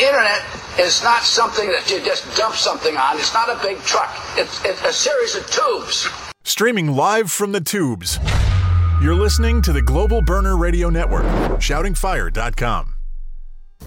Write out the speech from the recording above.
internet is not something that you just dump something on. It's not a big truck. It's a series of tubes. Streaming live from the tubes. You're listening to the Global Burner Radio Network, shoutingfire.com.